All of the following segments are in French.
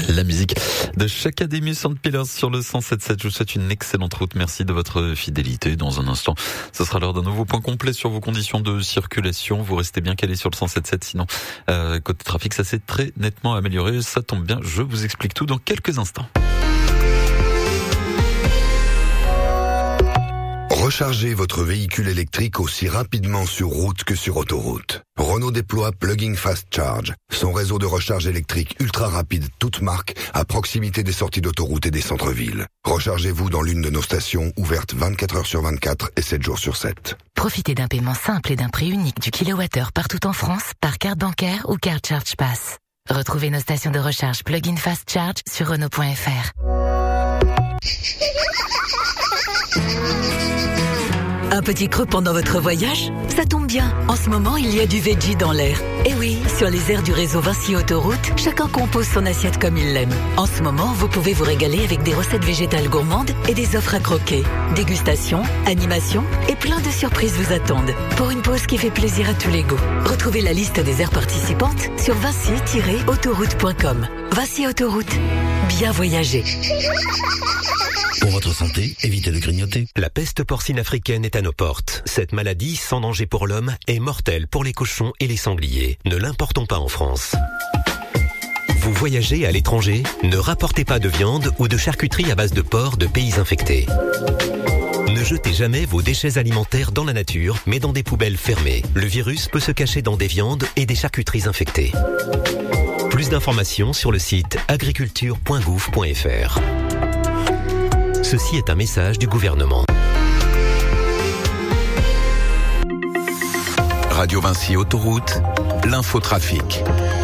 La musique de Chakademus and Pillars sur le 107.7. Je vous souhaite une excellente route. Merci de votre fidélité. Dans un instant, ce sera l'heure d'un nouveau point complet sur vos conditions de circulation. Vous restez bien calés sur le 107.7. Sinon, côté trafic, ça s'est très nettement amélioré. Ça tombe bien. Je vous explique tout dans quelques instants. Rechargez votre véhicule électrique aussi rapidement sur route que sur autoroute. Renault déploie Plug-in Fast Charge, son réseau de recharge électrique ultra rapide toute marque à proximité des sorties d'autoroute et des centres-villes. Rechargez-vous dans l'une de nos stations ouvertes 24 heures sur 24 et 7 jours sur 7. Profitez d'un paiement simple et d'un prix unique du kilowattheure partout en France par carte bancaire ou carte Charge Pass. Retrouvez nos stations de recharge Plug-in Fast Charge sur Renault.fr. Un petit creux pendant votre voyage? Ça tombe bien. En ce moment, il y a du veggie dans l'air. Et oui, sur les aires du réseau Vinci Autoroute, chacun compose son assiette comme il l'aime. En ce moment, vous pouvez vous régaler avec des recettes végétales gourmandes et des offres à croquer. Dégustation, animation et plein de surprises vous attendent. Pour une pause qui fait plaisir à tous les goûts. Retrouvez la liste des aires participantes sur vinci-autoroute.com. Vinci Autoroute. Bien voyager. Pour votre santé, évitez de grignoter. La peste porcine africaine est à nos portes. Cette maladie, sans danger pour l'homme, est mortelle pour les cochons et les sangliers. Ne l'importons pas en France. Vous voyagez à l'étranger? Ne rapportez pas de viande ou de charcuterie à base de porc de pays infectés. Ne jetez jamais vos déchets alimentaires dans la nature, mais dans des poubelles fermées. Le virus peut se cacher dans des viandes et des charcuteries infectées. Plus d'informations sur le site agriculture.gouv.fr. Ceci est un message du gouvernement. Radio Vinci Autoroute, l'infotrafic.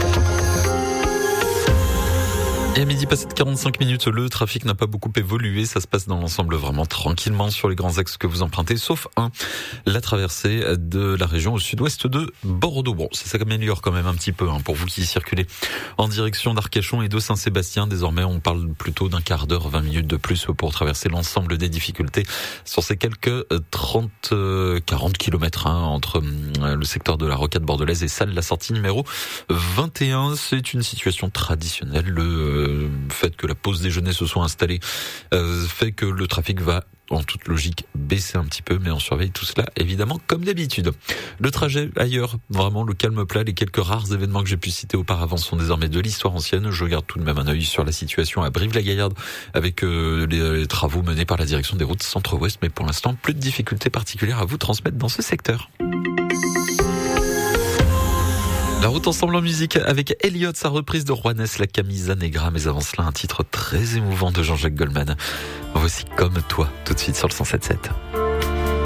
Et à midi passé de 45 minutes, le trafic n'a pas beaucoup évolué. Ça se passe dans l'ensemble vraiment tranquillement sur les grands axes que vous empruntez, sauf la traversée de la région au sud-ouest de Bordeaux. Bon, ça s'améliore quand même un petit peu pour vous qui circulez en direction d'Arcachon et de Saint-Sébastien. Désormais, on parle plutôt d'un quart d'heure, 20 minutes de plus pour traverser l'ensemble des difficultés sur ces quelques 40 kilomètres entre le secteur de la Rocade bordelaise et Salles, la sortie numéro 21. C'est une situation traditionnelle. Le fait que la pause déjeuner se soit installée fait que le trafic va en toute logique baisser un petit peu, mais on surveille tout cela évidemment comme d'habitude. Le trajet ailleurs, vraiment le calme plat, les quelques rares événements que j'ai pu citer auparavant sont désormais de l'histoire ancienne. Je garde tout de même un œil sur la situation à Brive-la-Gaillarde avec les travaux menés par la direction des routes centre-ouest, mais pour l'instant plus de difficultés particulières à vous transmettre dans ce secteur. La route ensemble en musique avec Elliott, sa reprise de Juanes, la Camisa Negra, mais avant cela un titre très émouvant de Jean-Jacques Goldman. Voici Comme toi, tout de suite sur le 107.7.